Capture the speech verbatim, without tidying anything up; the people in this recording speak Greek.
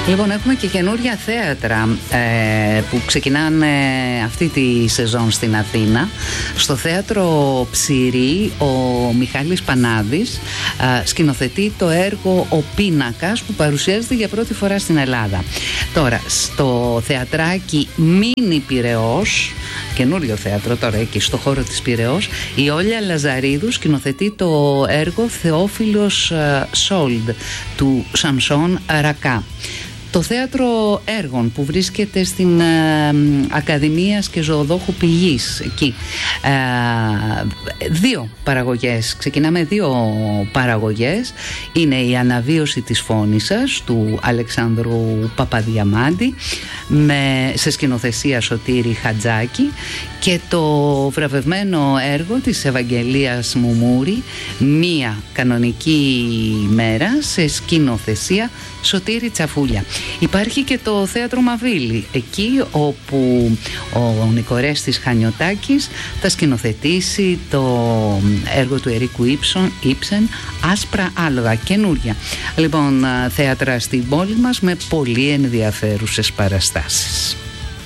Λοιπόν, έχουμε και καινούρια θέατρα ε, που ξεκινάνε αυτή τη σεζόν στην Αθήνα. Στο θέατρο Ψηρή ο Μιχάλης Πανάδης ε, σκηνοθετεί το έργο «Ο Πίνακας» που παρουσιάζεται για πρώτη φορά στην Ελλάδα. Τώρα, στο θεατράκι Μίνι Πειραιώς, καινούριο θέατρο τώρα εκεί στο χώρο της Πειραιώς, η Όλια Λαζαρίδου σκηνοθετεί το έργο «Θεόφιλος Σόλντ» του Σαμσόν Ρακά. Το θέατρο έργων που βρίσκεται στην ε, Ακαδημίας και Ζωοδόχου Πηγής εκεί, ε, δύο παραγωγές, ξεκινάμε δύο παραγωγές. Είναι η Αναβίωση της Φώνισσας του Αλεξάνδρου Παπαδιαμάντη με, σε σκηνοθεσία Σωτήρη Χατζάκη, και το βραβευμένο έργο της Ευαγγελίας Μουμούρη, Μία κανονική μέρα, σε σκηνοθεσία Σωτήρη Τσαφούλια. Υπάρχει και το θέατρο Μαβίλη, εκεί όπου ο Νικορέστης Χανιωτάκης θα σκηνοθετήσει το έργο του Ερίκου Ήψεν, Άσπρα άλογα, καινούρια. Λοιπόν, θέατρα στην πόλη μας με πολύ ενδιαφέρουσες παραστάσεις.